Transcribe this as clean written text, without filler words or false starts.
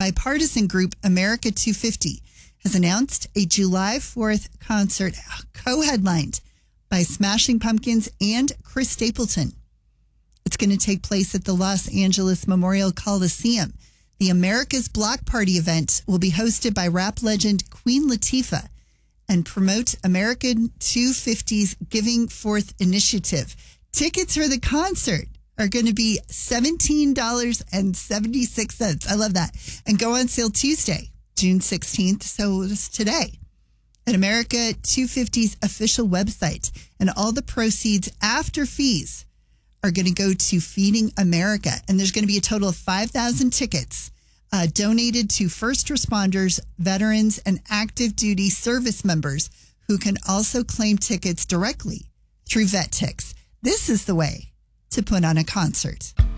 bipartisan group America 250 has announced a July 4th concert co-headlined by Smashing Pumpkins and Chris Stapleton. It's going to take place at the Los Angeles Memorial Coliseum. The America's Block Party event will be hosted by rap legend Queen Latifah and promote American 250's Giving Forth initiative. Tickets for the concert are going to be $17.76. I love that. And go on sale Tuesday, June 16th. So it's today at America 250's official website. And all the proceeds after fees are going to go to Feeding America. And there's going to be a total of 5,000 tickets donated to first responders, veterans, and active duty service members who can also claim tickets directly through VetTix. This is the way to put on a concert.